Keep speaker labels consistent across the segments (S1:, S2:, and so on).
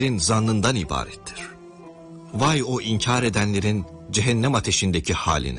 S1: zannından ibarettir. Vay o inkar edenlerin cehennem ateşindeki haline.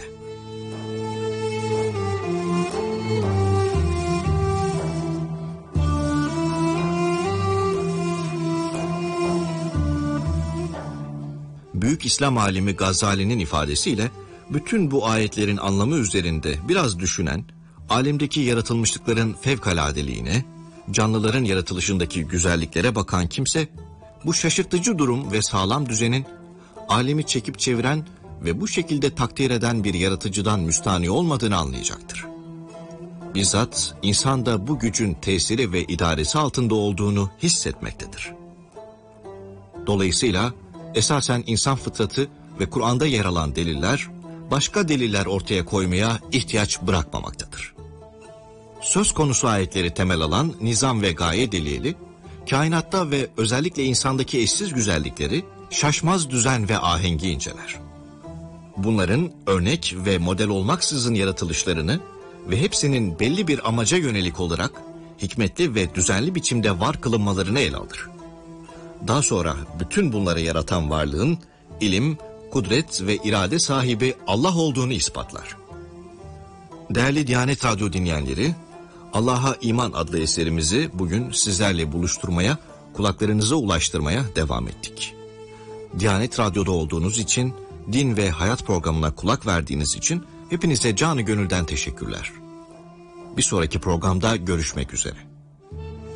S1: Büyük İslam alimi Gazali'nin ifadesiyle bütün bu ayetlerin anlamı üzerinde biraz düşünen, alemdeki yaratılmışlıkların fevkaladeliğine, canlıların yaratılışındaki güzelliklere bakan kimse, bu şaşırtıcı durum ve sağlam düzenin, alemi çekip çeviren ve bu şekilde takdir eden bir yaratıcıdan müstahni olmadığını anlayacaktır. Bizzat insan da bu gücün tesiri ve idaresi altında olduğunu hissetmektedir. Dolayısıyla esasen insan fıtratı ve Kur'an'da yer alan deliller, başka deliller ortaya koymaya ihtiyaç bırakmamaktadır. Söz konusu ayetleri temel alan nizam ve gaye delili, kainatta ve özellikle insandaki eşsiz güzellikleri, şaşmaz düzen ve ahengi inceler. Bunların örnek ve model olmaksızın yaratılışlarını ve hepsinin belli bir amaca yönelik olarak hikmetli ve düzenli biçimde var kılınmalarını ele alır. Daha sonra bütün bunları yaratan varlığın ilim, kudret ve irade sahibi Allah olduğunu ispatlar. Değerli Diyanet Radyo dinleyenleri, Allah'a İman adlı eserimizi bugün sizlerle buluşturmaya, kulaklarınıza ulaştırmaya devam ettik. Diyanet Radyo'da olduğunuz için, din ve hayat programına kulak verdiğiniz için hepinize canı gönülden teşekkürler. Bir sonraki programda görüşmek üzere.